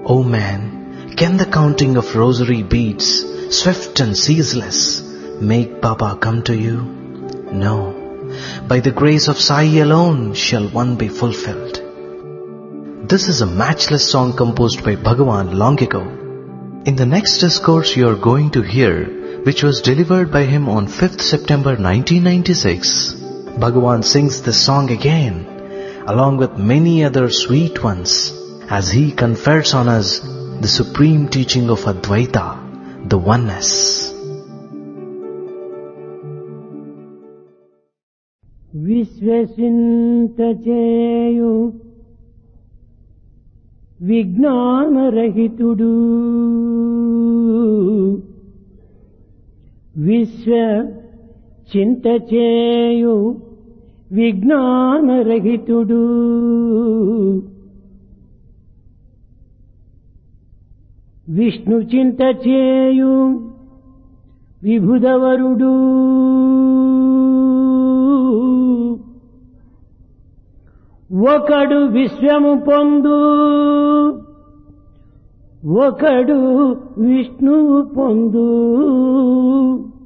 O man, can the counting of rosary beads, swift and ceaseless, make Baba come to you? No. By the grace of Sai alone shall one be fulfilled. This is a matchless song composed by Bhagavan long ago. In the next discourse you are going to hear, which was delivered by him on 5th September 1996, Bhagavan sings this song again, along with many other sweet ones, as he confers on us the supreme teaching of Advaita, the oneness. విశ్వసింతచేయు విజ్ఞానరహితుడు విశ్వ చింతచేయు విజ్ఞానరహితుడు విష్ణు చింతచేయు విభుదవరుడు ఒకడు విశ్వము పొందు ఒకడు విష్ణువు పొందు